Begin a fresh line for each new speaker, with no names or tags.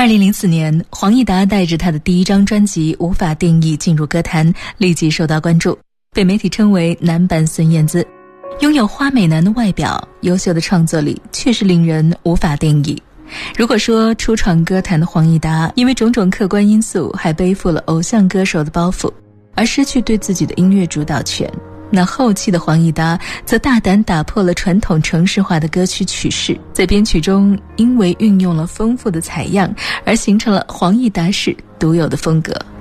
2004年，黄义达带着他的第一张专辑《无法定义》进入歌坛，立即受到关注，被媒体称为男版孙燕姿。拥有花美男的外表，优秀的创作力确实令人无法定义。如果说初闯歌坛的黄义达因为种种客观因素还背负了偶像歌手的包袱，而失去对自己的音乐主导权，那后期的黄义达则大胆打破了传统程式化的歌曲曲式，在编曲中因为运用了丰富的采样而形成了黄义达式独有的风格。